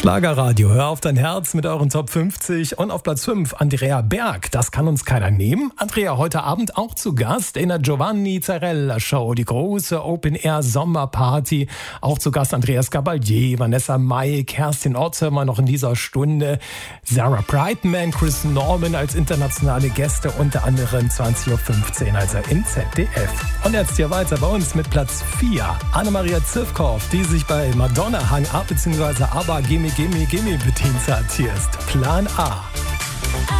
Schlagerradio, hör auf dein Herz mit euren Top 50 und auf Platz 5 Andrea Berg, das kann uns keiner nehmen. Andrea heute Abend auch zu Gast in der Giovanni Zarella Show, die große Open-Air-Sommerparty. Auch zu Gast Andreas Gabalier, Vanessa Mai, Kerstin Ott hören wir noch in dieser Stunde. Sarah Brightman, Chris Norman als internationale Gäste, unter anderem 20.15 Uhr, also im ZDF. Und jetzt hier weiter bei uns mit Platz 4. Annemaria Zivkow, die sich bei Madonna Hang Up bzw. ABBA Gimme Gimme Gimme bedient hat. Hier ist Plan A.